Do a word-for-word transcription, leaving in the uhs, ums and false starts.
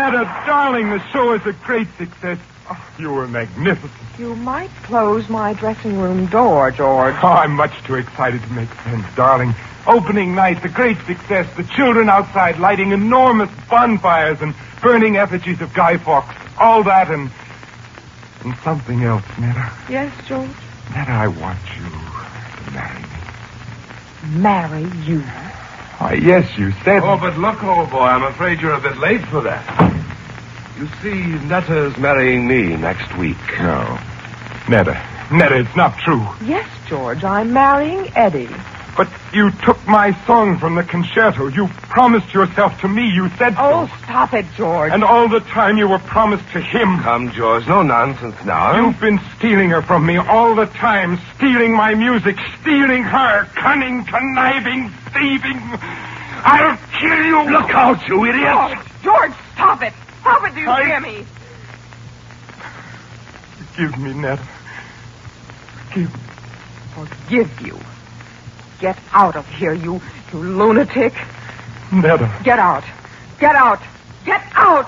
Netta, darling, the show is a great success. Oh, you were magnificent. You might close my dressing room door, George. Oh, I'm much too excited to make sense, darling. Opening night, the great success, the children outside lighting enormous bonfires and burning effigies of Guy Fawkes. All that and... and something else, Netta. Yes, George? Netta, I want you to marry me. Marry you? Why, yes, you said... Oh, but look, old boy, I'm afraid you're a bit late for that. You see, Netta's marrying me next week. No. Netta. Netta, it's not true. Yes, George, I'm marrying Eddie. But you took my song from the concerto. You promised yourself to me. You said so. Oh, stop it, George. And all the time you were promised to him. Come, George, no nonsense now. You've been stealing her from me all the time. Stealing my music. Stealing her. Cunning, conniving, thieving. I'll kill you. Look out, you idiot. George, George, stop it. Stop it, do you I... hear me? Forgive me, Netta. Forgive me. Forgive you. Get out of here, you, you lunatic. Netta. Get out. Get out. Get out.